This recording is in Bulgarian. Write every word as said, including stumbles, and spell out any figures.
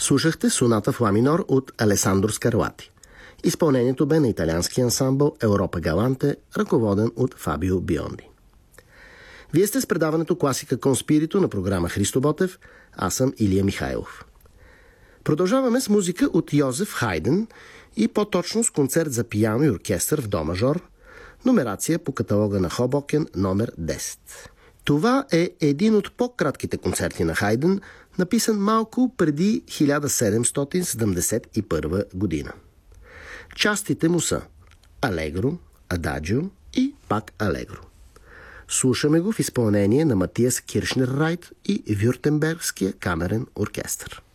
Слушахте соната в ла минор от Алесандро Скарлати. Изпълнението бе на италиански ансамбъл Европа Галанте, ръководен от Фабио Бионди. Вие сте с предаването Класика Конспирито на програма Христо Ботев, аз съм Илия Михайлов. Продължаваме с музика от Йозеф Хайден и по-точно с концерт за пиано и оркестър в до мажор, номерация по каталога на Хобокен номер десет. Това е един от по-кратките концерти на Хайден, написан малко преди хиляда седемстотин седемдесет и първа година. Частите му са Алегро, Ададжио и пак Алегро. Слушаме го в изпълнение на Матиас Киршнер Райт и Вюртембергския камерен оркестър.